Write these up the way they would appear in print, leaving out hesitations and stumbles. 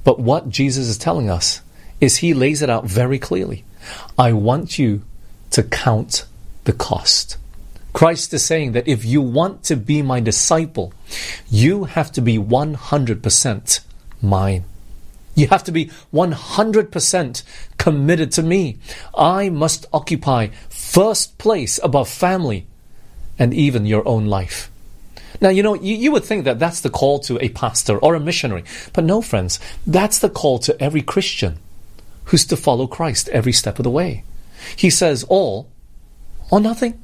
But what Jesus is telling us is he lays it out very clearly. I want you to count the cost. Christ is saying that if you want to be my disciple, you have to be 100% mine. You have to be 100% committed to me. I must occupy first place above family and even your own life. Now, you would think that that's the call to a pastor or a missionary. But no, friends, that's the call to every Christian who's to follow Christ every step of the way. He says all or nothing.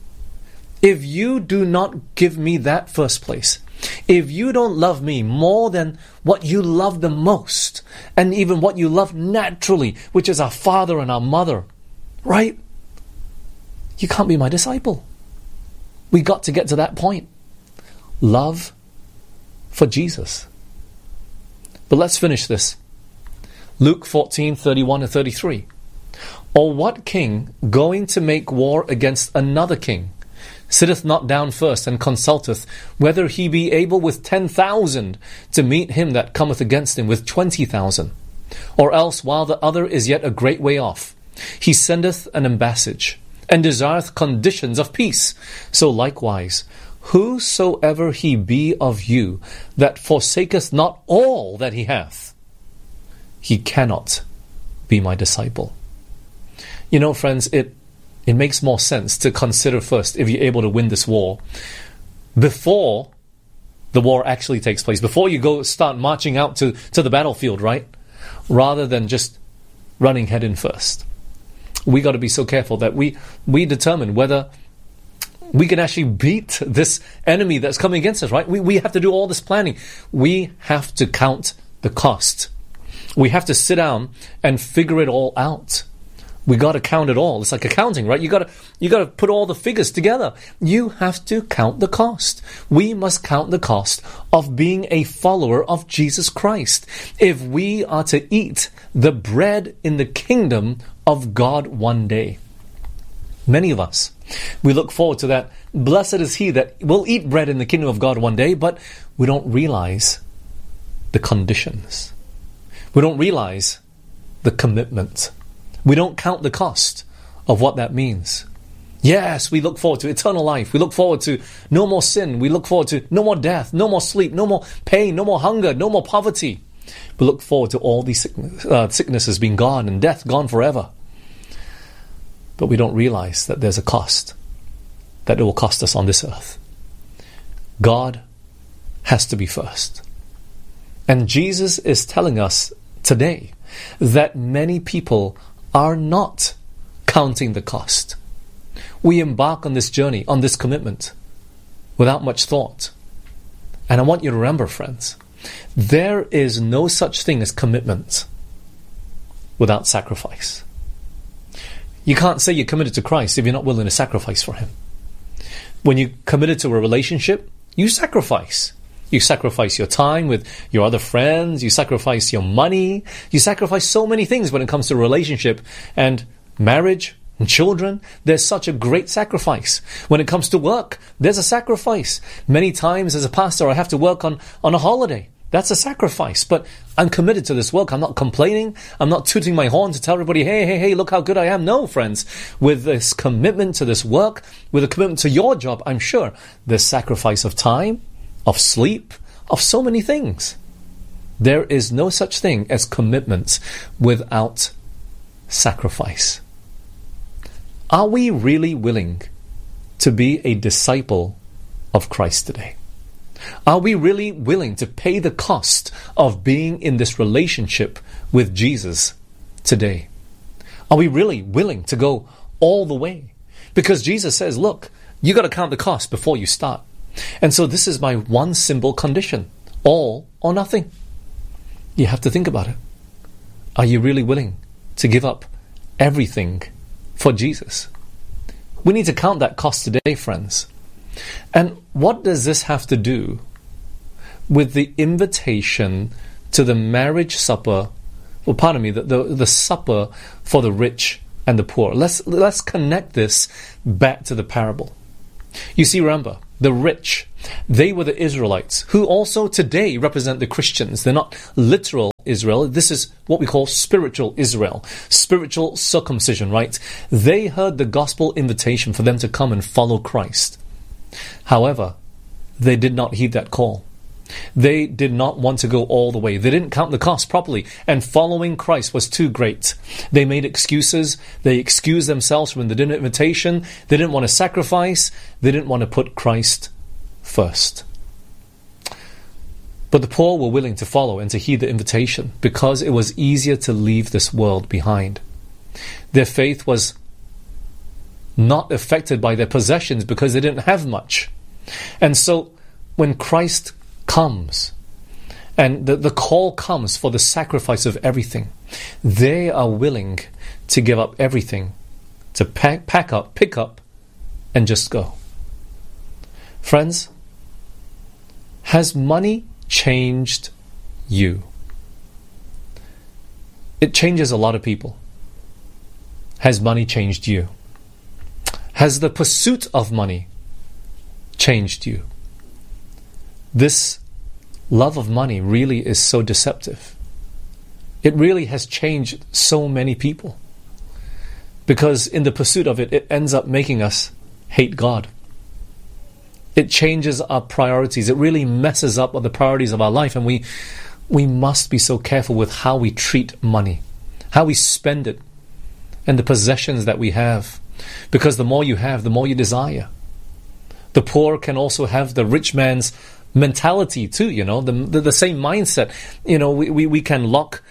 If you do not give me that first place, if you don't love me more than what you love the most, and even what you love naturally, which is our father and our mother, right? You can't be my disciple. We got to get to that point. Love for Jesus. But let's finish this. Luke 14:31-33. Or what king, going to make war against another king, sitteth not down first and consulteth whether he be able with 10,000 to meet him that cometh against him with 20,000? Or else, while the other is yet a great way off, he sendeth an ambassage, and desireth conditions of peace. So likewise, whosoever he be of you that forsaketh not all that he hath, he cannot be my disciple. Friends, it makes more sense to consider first if you're able to win this war before the war actually takes place, before you start marching out to the battlefield, right? Rather than just running head in first. We got to be so careful that we determine whether we can actually beat this enemy that's coming against us, right? We have to do all this planning. We have to count the cost. We have to sit down and figure it all out. We got to count it all. It's like accounting, right? You got to put all the figures together. You have to count the cost. We must count the cost of being a follower of Jesus Christ if we are to eat the bread in the kingdom of God one day. Many of us, we look forward to that. Blessed is he that will eat bread in the kingdom of God one day, but we don't realize the conditions. We don't realize the commitment. We don't count the cost of what that means. Yes, we look forward to eternal life. We look forward to no more sin. We look forward to no more death, no more sleep, no more pain, no more hunger, no more poverty. We look forward to all these sicknesses being gone and death gone forever. But we don't realize that there's a cost, that it will cost us on this earth. God has to be first. And Jesus is telling us today that many people are not counting the cost. We embark on this journey, on this commitment, without much thought. And I want you to remember, friends, there is no such thing as commitment without sacrifice. You can't say you're committed to Christ if you're not willing to sacrifice for Him. When you're committed to a relationship, you sacrifice. You sacrifice your time with your other friends. You sacrifice your money. You sacrifice so many things when it comes to a relationship and marriage and children. There's such a great sacrifice. When it comes to work, there's a sacrifice. Many times as a pastor, I have to work on a holiday. That's a sacrifice. But I'm committed to this work. I'm not complaining. I'm not tooting my horn to tell everybody, hey, look how good I am. No, friends. With this commitment to this work, with a commitment to your job, I'm sure there's sacrifice of time, of sleep, of so many things. There is no such thing as commitment without sacrifice. Are we really willing to be a disciple of Christ today? Are we really willing to pay the cost of being in this relationship with Jesus today? Are we really willing to go all the way? Because Jesus says, look, you got to count the cost before you start. And so this is my one simple condition: all or nothing. You have to think about it. Are you really willing to give up everything for Jesus? We need to count that cost today, friends. And what does this have to do with the invitation to the marriage supper, the supper for the rich and the poor? Let's connect this back to the parable. You see, remember, the rich, they were the Israelites, who also today represent the Christians. They're not literal Israel, this is what we call spiritual Israel, spiritual circumcision, right? They heard the gospel invitation for them to come and follow Christ. However, they did not heed that call. They did not want to go all the way. They didn't count the cost properly, and following Christ was too great. They made excuses. They excused themselves from the dinner invitation. They didn't want to sacrifice. They didn't want to put Christ first. But the poor were willing to follow and to heed the invitation because it was easier to leave this world behind. Their faith was not affected by their possessions because they didn't have much. And so when Christ comes and the call comes for the sacrifice of everything, they are willing to give up everything, to pick up, and just go. Friends, has money changed you? It changes a lot of people. Has money changed you? Has the pursuit of money changed you? This love of money really is so deceptive. It really has changed so many people. Because in the pursuit of it, it ends up making us hate God. It changes our priorities. It really messes up the priorities of our life. And we must be so careful with how we treat money, how we spend it, and the possessions that we have. Because the more you have, the more you desire. The poor can also have the rich man's mentality too, the same mindset. We can lock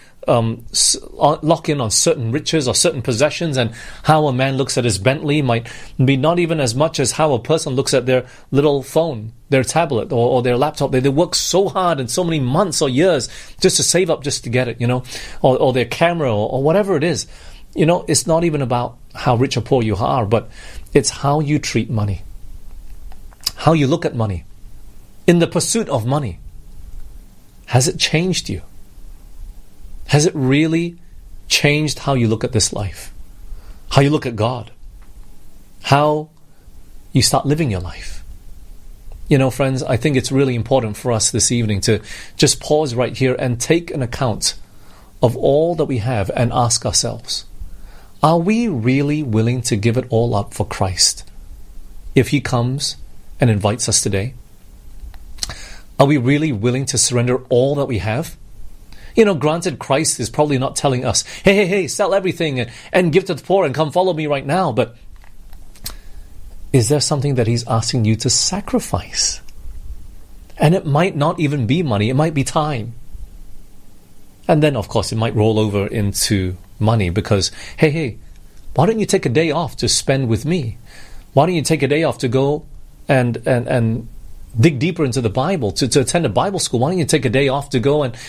in on certain riches or certain possessions, and how a man looks at his Bentley might be not even as much as how a person looks at their little phone, their tablet, or their laptop. They work so hard and so many months or years just to save up just to get it, or their camera or whatever it is. It's not even about how rich or poor you are, but it's how you treat money, how you look at money. In the pursuit of money, has it changed you? Has it really changed how you look at this life? How you look at God? How you start living your life? Friends, I think it's really important for us this evening to just pause right here and take an account of all that we have and ask ourselves, are we really willing to give it all up for Christ if He comes and invites us today? Are we really willing to surrender all that we have? Granted, Christ is probably not telling us, hey, sell everything and give to the poor and come follow me right now. But is there something that He's asking you to sacrifice? And it might not even be money. It might be time. And then, of course, it might roll over into money because, hey, why don't you take a day off to spend with me? Why don't you take a day off to go and dig deeper into the Bible, to attend a Bible school? Why don't you take a day off to go and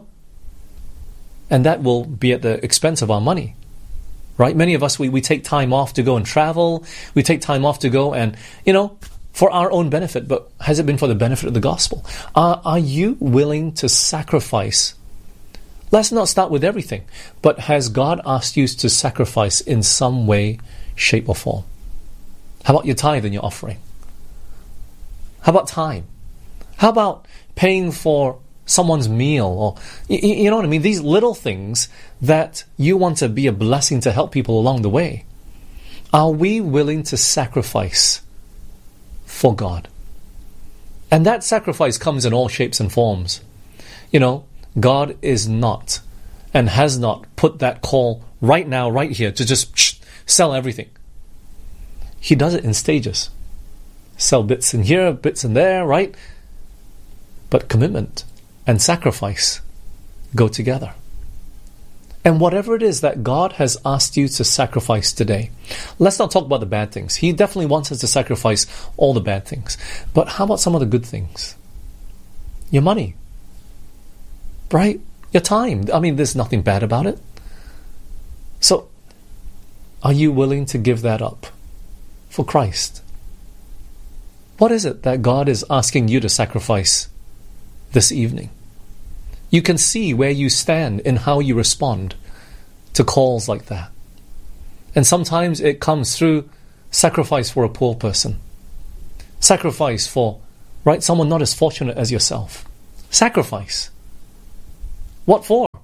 that will be at the expense of our money, right? Many of us, we take time off to go and travel. We take time off to go and, for our own benefit, but has it been for the benefit of the gospel? Are you willing to sacrifice? Let's not start with everything, but has God asked you to sacrifice in some way, shape or form? How about your tithe and your offering? How about time? How about paying for someone's meal? Or you know what I mean? These little things that you want to be a blessing to help people along the way. Are we willing to sacrifice for God? And that sacrifice comes in all shapes and forms. God is not and has not put that call right now, right here, to just sell everything. He does it in stages. Sell bits in here, bits in there, right? But commitment and sacrifice go together. And whatever it is that God has asked you to sacrifice today, let's not talk about the bad things. He definitely wants us to sacrifice all the bad things. But how about some of the good things? Your money, right? Your time. There's nothing bad about it. So, are you willing to give that up for Christ? What is it that God is asking you to sacrifice this evening? You can see where you stand in how you respond to calls like that. And sometimes it comes through sacrifice for a poor person. Sacrifice for, someone not as fortunate as yourself. Sacrifice. What for?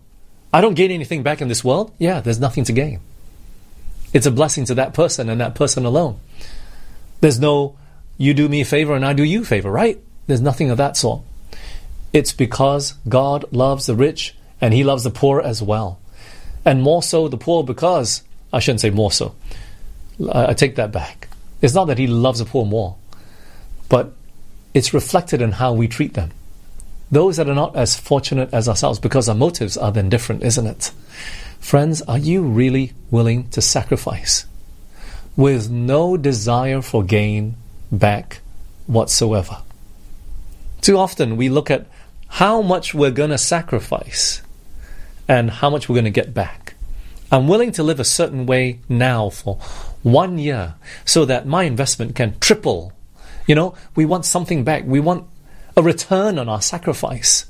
I don't gain anything back in this world. Yeah, there's nothing to gain. It's a blessing to that person and that person alone. There's no, you do me a favor and I do you a favor, right? There's nothing of that sort. It's because God loves the rich and He loves the poor as well. And more so the poor because, I shouldn't say more so. I take that back. It's not that He loves the poor more, but it's reflected in how we treat them. Those that are not as fortunate as ourselves, because our motives are then different, isn't it? Friends, are you really willing to sacrifice with no desire for gain back whatsoever? Too often we look at how much we're going to sacrifice and how much we're going to get back. I'm willing to live a certain way now for 1 year so that my investment can triple. You know, we want something back. We want a return on our sacrifice.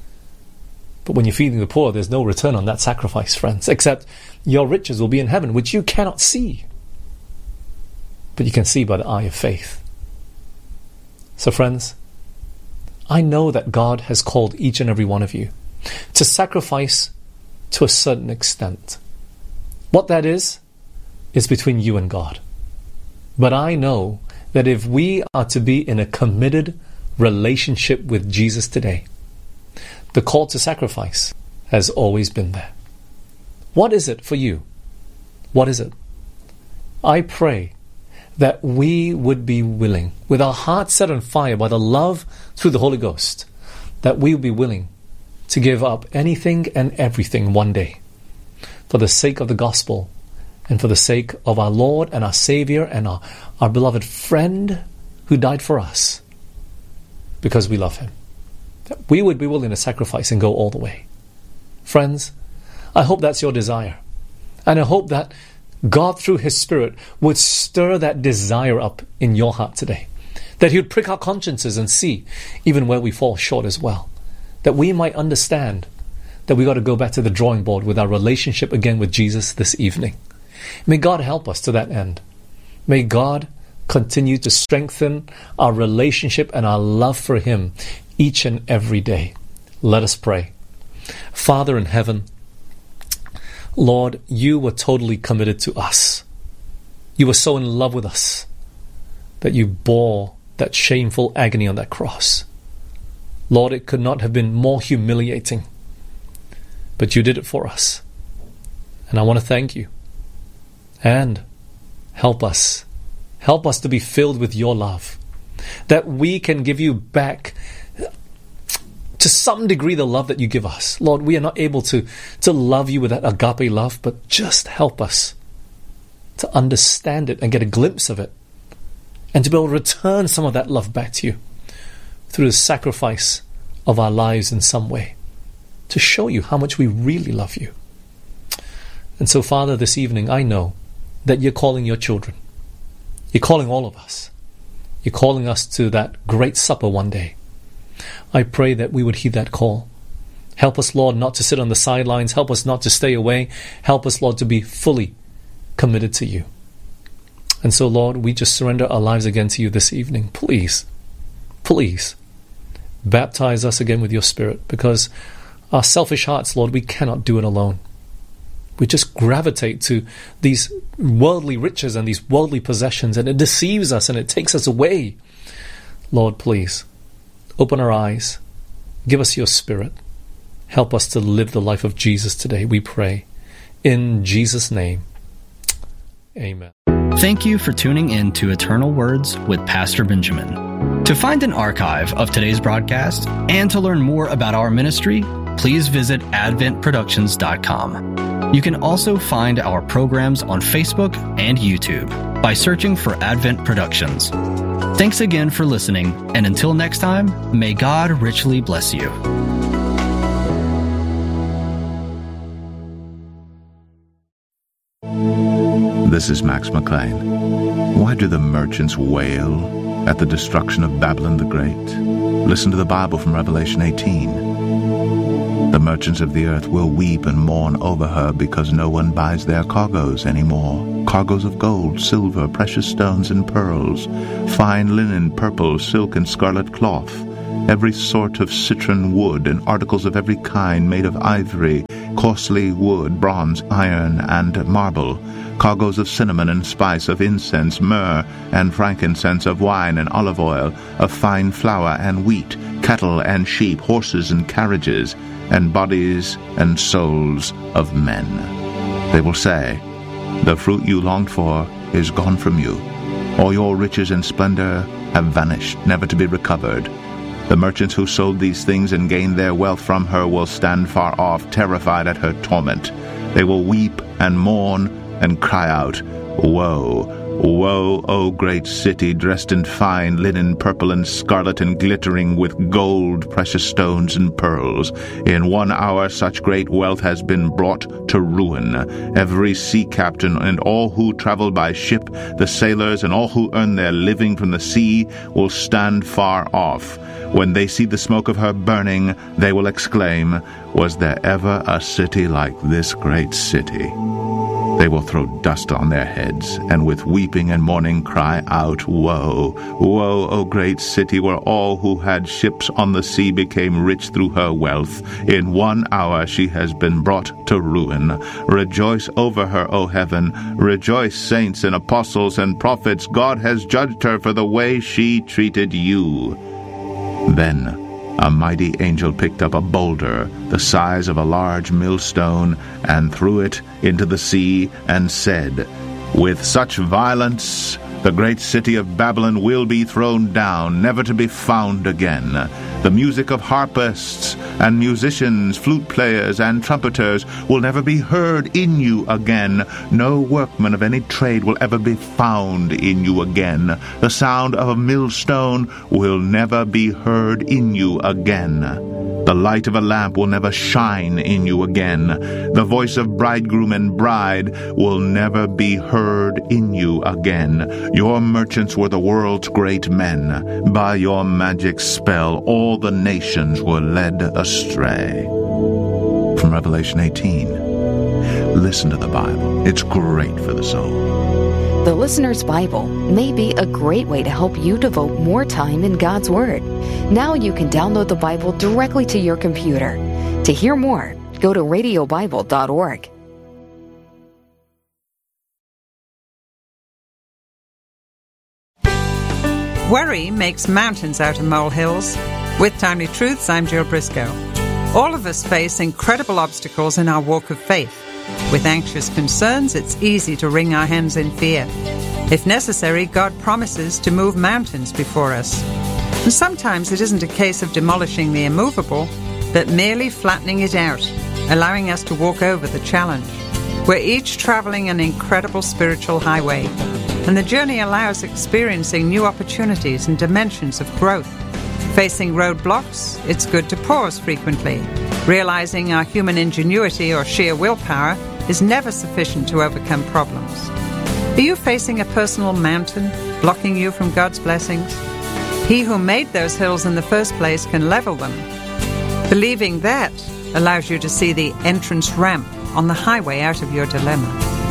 But when you're feeding the poor, there's no return on that sacrifice, friends, except your riches will be in heaven, which you cannot see. But you can see by the eye of faith. So friends, I know that God has called each and every one of you to sacrifice to a certain extent. What that is between you and God. But I know that if we are to be in a committed relationship with Jesus today, the call to sacrifice has always been there. What is it for you? What is it? I pray that we would be willing, with our hearts set on fire by the love through the Holy Ghost, that we will be willing to give up anything and everything one day for the sake of the gospel and for the sake of our Lord and our Savior and our beloved friend who died for us because we love Him. That we would be willing to sacrifice and go all the way. Friends, I hope that's your desire. And I hope that God, through His Spirit, would stir that desire up in your heart today. That He would prick our consciences and see even where we fall short as well. That we might understand that we got to go back to the drawing board with our relationship again with Jesus this evening. May God help us to that end. May God continue to strengthen our relationship and our love for Him each and every day. Let us pray. Father in heaven, Lord, You were totally committed to us. You were so in love with us that You bore that shameful agony on that cross. Lord, it could not have been more humiliating, but You did it for us. And I want to thank You. And help us. Help us to be filled with Your love, that we can give You back to some degree the love that You give us. Lord, we are not able to love You with that agape love, but just help us to understand it and get a glimpse of it and to be able to return some of that love back to You through the sacrifice of our lives in some way to show You how much we really love You. And so, Father, this evening I know that You're calling Your children. You're calling all of us. You're calling us to that great supper one day. I pray that we would heed that call. Help us, Lord, not to sit on the sidelines. Help us not to stay away. Help us, Lord, to be fully committed to You. And so, Lord, we just surrender our lives again to You this evening. Please, please, baptize us again with Your Spirit, because our selfish hearts, Lord, we cannot do it alone. We just gravitate to these worldly riches and these worldly possessions, and it deceives us and it takes us away. Lord, please, open our eyes. Give us Your Spirit. Help us to live the life of Jesus today, we pray. In Jesus' name, amen. Thank you for tuning in to Eternal Words with Pastor Benjamin. To find an archive of today's broadcast and to learn more about our ministry, please visit adventproductions.com. You can also find our programs on Facebook and YouTube by searching for Advent Productions. Thanks again for listening, and until next time, may God richly bless you. This is Max McLean. Why do the merchants wail at the destruction of Babylon the Great? Listen to the Bible from Revelation 18. The merchants of the earth will weep and mourn over her because no one buys their cargoes anymore. Cargoes of gold, silver, precious stones and pearls, fine linen, purple, silk and scarlet cloth, every sort of citron wood and articles of every kind made of ivory, costly wood, bronze, iron, and marble, cargoes of cinnamon and spice, of incense, myrrh, and frankincense, of wine and olive oil, of fine flour and wheat, cattle and sheep, horses and carriages, and bodies and souls of men. They will say, "The fruit you longed for is gone from you. All your riches and splendor have vanished, never to be recovered." The merchants who sold these things and gained their wealth from her will stand far off, terrified at her torment. They will weep and mourn and cry out, "Woe! Woe, O great city, dressed in fine linen, purple and scarlet, and glittering with gold, precious stones, and pearls. In 1 hour such great wealth has been brought to ruin. Every sea captain and all who travel by ship, the sailors and all who earn their living from the sea, will stand far off. When they see the smoke of her burning, they will exclaim, 'Was there ever a city like this great city?' They will throw dust on their heads, and with weeping and mourning cry out, 'Woe! Woe, O great city, where all who had ships on the sea became rich through her wealth. In 1 hour she has been brought to ruin. Rejoice over her, O heaven. Rejoice, saints and apostles and prophets. God has judged her for the way she treated you.' Then a mighty angel picked up a boulder the size of a large millstone and threw it into the sea and said, 'With such violence the great city of Babylon will be thrown down, never to be found again. The music of harpists and musicians, flute players and trumpeters will never be heard in you again. No workman of any trade will ever be found in you again. The sound of a millstone will never be heard in you again. The light of a lamp will never shine in you again. The voice of bridegroom and bride will never be heard in you again. Your merchants were the world's great men. By your magic spell, all the nations were led astray." From Revelation 18. Listen to the Bible. It's great for the soul. The Listener's Bible may be a great way to help you devote more time in God's Word. Now you can download the Bible directly to your computer. To hear more, go to radiobible.org. Worry makes mountains out of molehills. With Timely Truths, I'm Jill Briscoe. All of us face incredible obstacles in our walk of faith. With anxious concerns, it's easy to wring our hands in fear. If necessary, God promises to move mountains before us. And sometimes it isn't a case of demolishing the immovable, but merely flattening it out, allowing us to walk over the challenge. We're each traveling an incredible spiritual highway, and the journey allows experiencing new opportunities and dimensions of growth. Facing roadblocks, it's good to pause frequently, realizing our human ingenuity or sheer willpower is never sufficient to overcome problems. Are you facing a personal mountain blocking you from God's blessings? He who made those hills in the first place can level them. Believing that allows you to see the entrance ramp on the highway out of your dilemma.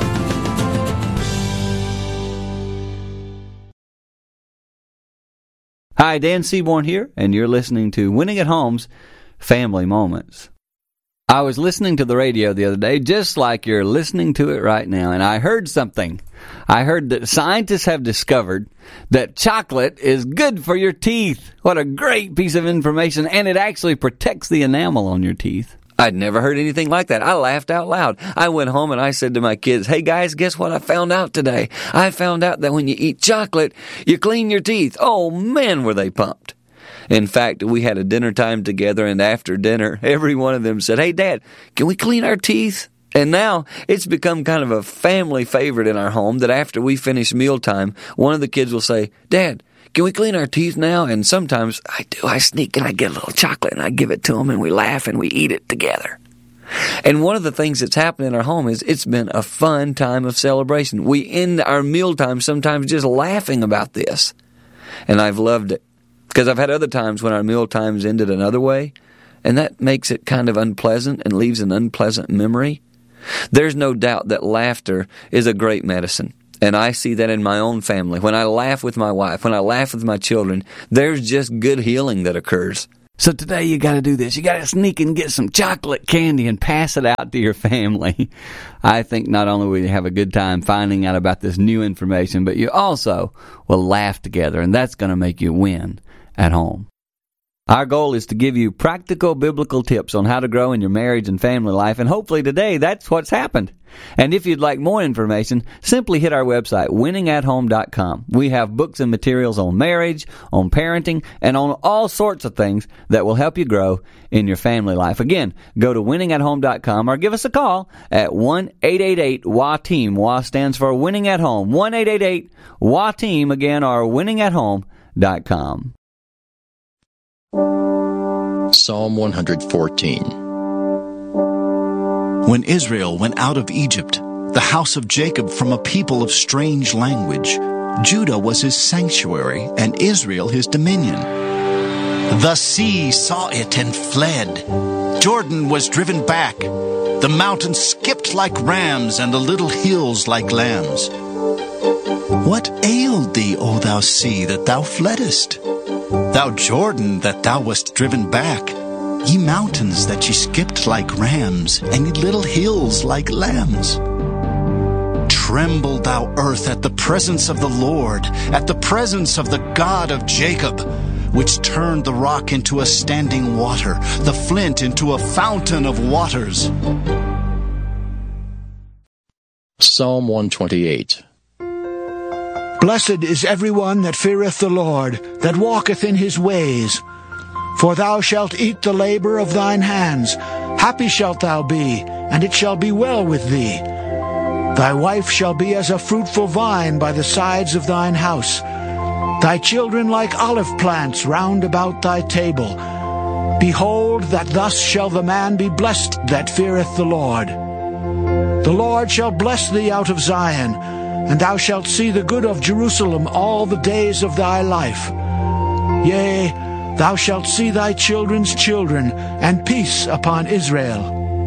Hi, Dan Seaborn here, and you're listening to Winning at Home's Family Moments. I was listening to the radio the other day, just like you're listening to it right now, and I heard something. I heard that scientists have discovered that chocolate is good for your teeth. What a great piece of information, and it actually protects the enamel on your teeth. I'd never heard anything like that. I laughed out loud. I went home and I said to my kids, "Hey guys, guess what I found out today? I found out that when you eat chocolate, you clean your teeth." Oh man, were they pumped. In fact, we had a dinner time together, and after dinner, every one of them said, "Hey Dad, can we clean our teeth?" And now it's become kind of a family favorite in our home that after we finish mealtime, one of the kids will say, "Dad, can we clean our teeth now?" And sometimes I do. I sneak and I get a little chocolate and I give it to them and we laugh and we eat it together. And one of the things that's happened in our home is it's been a fun time of celebration. We end our mealtime sometimes just laughing about this. And I've loved it. Because I've had other times when our meal times ended another way, and that makes it kind of unpleasant and leaves an unpleasant memory. There's no doubt that laughter is a great medicine. And I see that in my own family. When I laugh with my wife, when I laugh with my children, there's just good healing that occurs. So today you got to do this. You got to sneak and get some chocolate candy and pass it out to your family. I think not only will you have a good time finding out about this new information, but you also will laugh together, and that's going to make you win at home. Our goal is to give you practical biblical tips on how to grow in your marriage and family life, and hopefully today that's what's happened. And if you'd like more information, simply hit our website, winningathome.com. We have books and materials on marriage, on parenting, and on all sorts of things that will help you grow in your family life. Again, go to winningathome.com or give us a call at 1-888-WA-TEAM. WA stands for Winning at Home. 1-888-WA-TEAM, again, or winningathome.com. Psalm 114. When Israel went out of Egypt, the house of Jacob from a people of strange language, Judah was his sanctuary, and Israel his dominion. The sea saw it and fled. Jordan was driven back. The mountains skipped like rams, and the little hills like lambs. What ailed thee, O thou sea, that thou fleddest? Thou Jordan, that thou wast driven back, ye mountains that ye skipped like rams, and ye little hills like lambs. Tremble, thou earth, at the presence of the Lord, at the presence of the God of Jacob, which turned the rock into a standing water, the flint into a fountain of waters. Psalm 128. Blessed is everyone that feareth the Lord, that walketh in his ways. For thou shalt eat the labor of thine hands. Happy shalt thou be, and it shall be well with thee. Thy wife shall be as a fruitful vine by the sides of thine house, thy children like olive plants round about thy table. Behold, that thus shall the man be blessed that feareth the Lord. The Lord shall bless thee out of Zion, and thou shalt see the good of Jerusalem all the days of thy life. Yea, thou shalt see thy children's children, and peace upon Israel.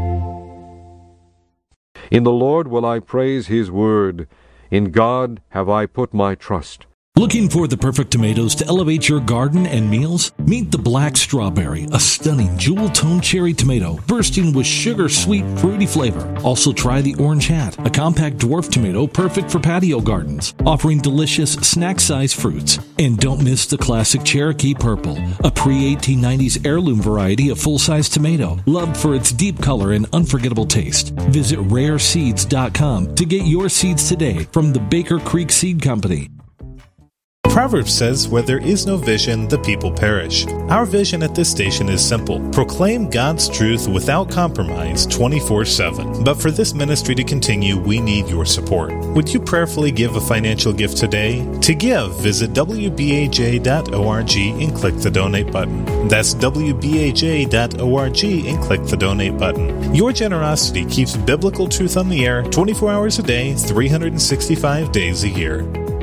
In the Lord will I praise his word. In God have I put my trust. Looking for the perfect tomatoes to elevate your garden and meals? Meet the Black Strawberry, a stunning jewel-toned cherry tomato bursting with sugar-sweet, fruity flavor. Also try the Orange Hat, a compact dwarf tomato perfect for patio gardens, offering delicious snack-sized fruits. And don't miss the classic Cherokee Purple, a pre-1890s heirloom variety of full-size tomato, loved for its deep color and unforgettable taste. Visit rareseeds.com to get your seeds today from the Baker Creek Seed Company. Proverbs says, where there is no vision, the people perish. Our vision at this station is simple. Proclaim God's truth without compromise 24/7. But for this ministry to continue, we need your support. Would you prayerfully give a financial gift today? To give, visit wbaj.org and click the donate button. That's wbaj.org and click the donate button. Your generosity keeps biblical truth on the air 24 hours a day, 365 days a year.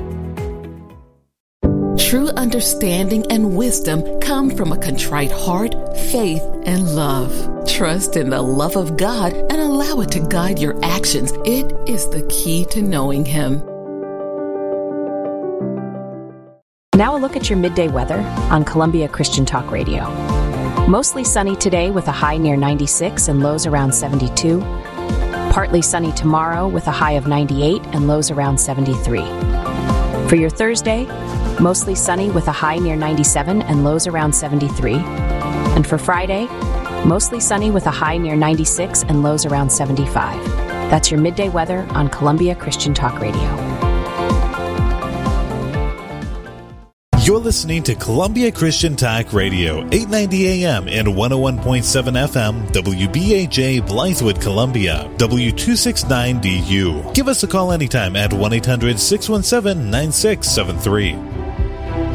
True understanding and wisdom come from a contrite heart, faith, and love. Trust in the love of God and allow it to guide your actions. It is the key to knowing Him. Now a look at your midday weather on Columbia Christian Talk Radio. Mostly sunny today with a high near 96 and lows around 72. Partly sunny tomorrow with a high of 98 and lows around 73. For your Thursday, mostly sunny with a high near 97 and lows around 73. And for Friday, mostly sunny with a high near 96 and lows around 75. That's your midday weather on Columbia Christian Talk Radio. You're listening to Columbia Christian Talk Radio, 890 AM and 101.7 FM, WBAJ, Blythewood, Columbia, W269DU. Give us a call anytime at 1-800-617-9673.